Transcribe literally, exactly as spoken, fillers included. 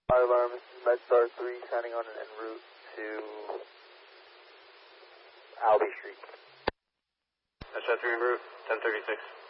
Fire alarm, this is MedStar three signing on an en route to Albee Street. MedStar three en route, ten thirty-six.